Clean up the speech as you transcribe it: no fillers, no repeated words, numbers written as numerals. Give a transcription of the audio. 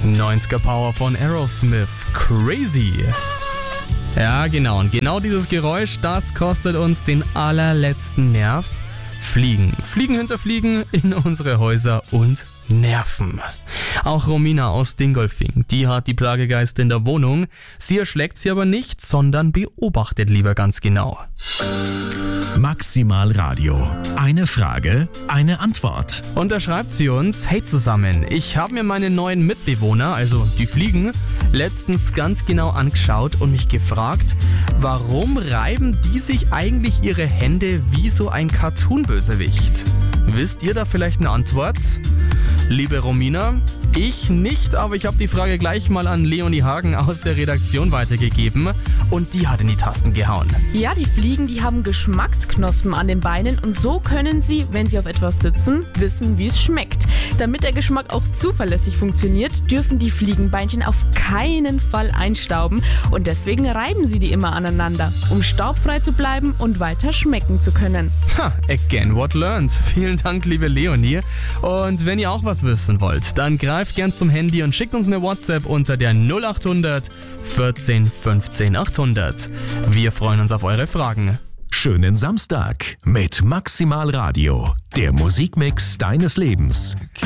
90er Power von Aerosmith, Crazy. Ja, genau. Und genau dieses Geräusch, das kostet uns den allerletzten Nerv. Fliegen. Fliegen hinter Fliegen in unsere Häuser und nerven. Auch Romina aus Dingolfing, die hat die Plagegeister in der Wohnung. Sie erschlägt sie aber nicht, sondern beobachtet lieber ganz genau. Maximal Radio. Eine Frage, eine Antwort. Und da schreibt sie uns: Hey zusammen, ich habe mir meine neuen Mitbewohner, also die Fliegen, letztens ganz genau angeschaut und mich gefragt, warum reiben die sich eigentlich ihre Hände wie so ein Cartoon-Bösewicht? Wisst ihr da vielleicht eine Antwort? Liebe Romina, ich nicht, aber ich habe die Frage gleich mal an Leonie Hagen aus der Redaktion weitergegeben und die hat in die Tasten gehauen. Ja, die Fliegen, die haben Geschmacksknospen an den Beinen und so können sie, wenn sie auf etwas sitzen, wissen, wie es schmeckt. Damit der Geschmack auch zuverlässig funktioniert, dürfen die Fliegenbeinchen auf keinen Fall einstauben und deswegen reiben sie die immer aneinander, um staubfrei zu bleiben und weiter schmecken zu können. Again what learned. Vielen Dank, liebe Leonie. Und wenn ihr auch was wissen wollt, dann greift gern zum Handy und schickt uns eine WhatsApp unter der 0800 14 15 800. Wir freuen uns auf eure Fragen. Schönen Samstag mit Maximal Radio, der Musikmix deines Lebens.